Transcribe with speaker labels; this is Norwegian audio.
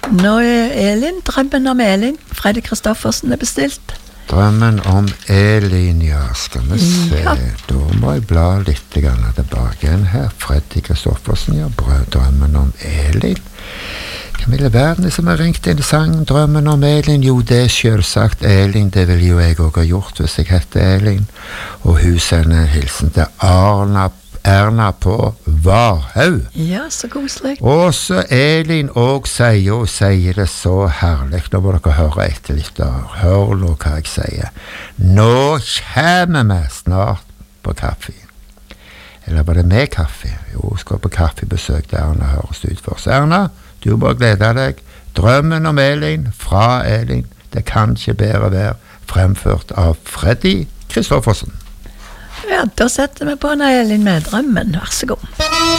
Speaker 1: Nå er Elin, drømmen om Elin. Freddy Kristoffersen er bestilt.
Speaker 2: Drømmen om Elin, ja, skal vi se.
Speaker 1: Ja.
Speaker 2: Da må jeg bla litt tilbake igjen her. Freddy Kristoffersen, ja, drømmen om Elin. Hvem i verden som har ringt inn sangen Drømmen om Elin? Jo, det er selvsagt Elin, det vil jo jeg også ha gjort hvis jeg heter Elin. Og hun sender en hilsen til Erna på Varhaug.
Speaker 1: Ja, så koselig.
Speaker 2: Og så Elin også sier det så herlig. Nå må dere høre etter litt der. Hør nå hva jeg sier. Nå kommer vi snart på kaffe. Eller var det med kaffe? Jo, skal på kaffebesøk der Erna høres ut for. Så Erna, du må glede deg. Drømmen om Elin, fra Elin. Det kan ikke bedre være, fremført av Freddy Kristoffersen.
Speaker 1: Ja, da setter vi på en Elin med drømmen. Vær så god.